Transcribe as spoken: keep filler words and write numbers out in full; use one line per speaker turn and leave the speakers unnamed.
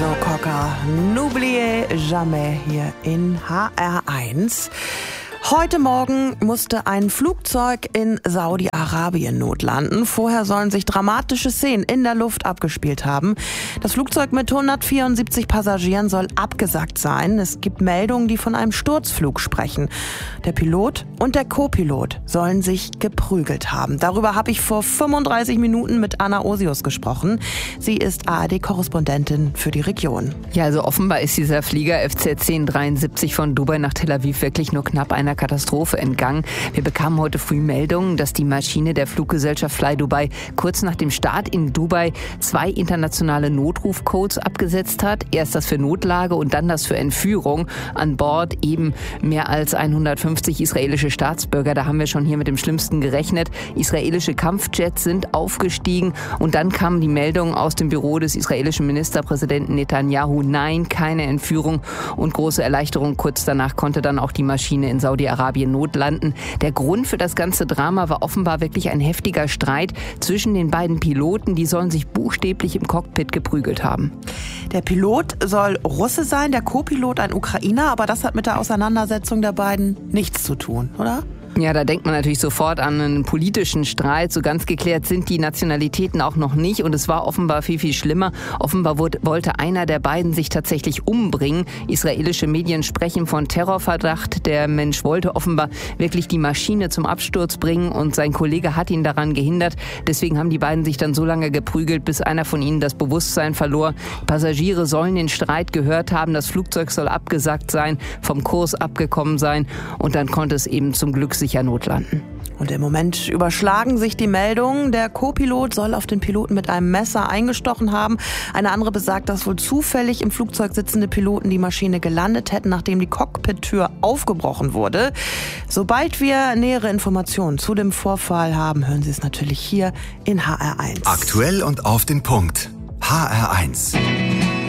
Joe Cocker, N'oubliez jamais hier in H R eins. Heute Morgen musste ein Flugzeug in Saudi-Arabien notlanden. Vorher sollen sich dramatische Szenen in der Luft abgespielt haben. Das Flugzeug mit hundertvierundsiebzig Passagieren soll abgesackt sein. Es gibt Meldungen, die von einem Sturzflug sprechen. Der Pilot und der Co-Pilot sollen sich geprügelt haben. Darüber habe ich vor fünfunddreißig Minuten mit Anna Osius gesprochen. Sie ist A R D-Korrespondentin für die Region.
Ja, also offenbar ist dieser Flieger F C zehn dreiundsiebzig von Dubai nach Tel Aviv wirklich nur knapp einer Katastrophe entgangen. Wir bekamen heute früh Meldungen, dass die Maschine der Fluggesellschaft Fly Dubai kurz nach dem Start in Dubai zwei internationale Notrufcodes abgesetzt hat. Erst das für Notlage und dann das für Entführung. An Bord eben mehr als hundertfünfzig israelische Staatsbürger. Da haben wir schon hier mit dem Schlimmsten gerechnet. Israelische Kampfjets sind aufgestiegen und dann kam die Meldung aus dem Büro des israelischen Ministerpräsidenten Netanyahu. Nein, keine Entführung und große Erleichterung. Kurz danach konnte dann auch die Maschine in Saudi Saudi-Arabien notlanden. Der Grund für das ganze Drama war offenbar wirklich ein heftiger Streit zwischen den beiden Piloten. Die sollen sich buchstäblich im Cockpit geprügelt haben.
Der Pilot soll Russe sein, der Co-Pilot ein Ukrainer, aber das hat mit der Auseinandersetzung der beiden nichts zu tun, oder?
Ja, da denkt man natürlich sofort an einen politischen Streit. So ganz geklärt sind die Nationalitäten auch noch nicht. Und es war offenbar viel, viel schlimmer. Offenbar wurde, wollte einer der beiden sich tatsächlich umbringen. Israelische Medien sprechen von Terrorverdacht. Der Mensch wollte offenbar wirklich die Maschine zum Absturz bringen und sein Kollege hat ihn daran gehindert. Deswegen haben die beiden sich dann so lange geprügelt, bis einer von ihnen das Bewusstsein verlor. Passagiere sollen den Streit gehört haben. Das Flugzeug soll abgesackt sein, vom Kurs abgekommen sein. Und dann konnte es eben zum Glück sicher notlanden.
Und im Moment überschlagen sich die Meldungen. Der Co-Pilot soll auf den Piloten mit einem Messer eingestochen haben. Eine andere besagt, dass wohl zufällig im Flugzeug sitzende Piloten die Maschine gelandet hätten, nachdem die Cockpit-Tür aufgebrochen wurde. Sobald wir nähere Informationen zu dem Vorfall haben, hören Sie es natürlich hier in H R eins.
Aktuell und auf den Punkt. H R eins.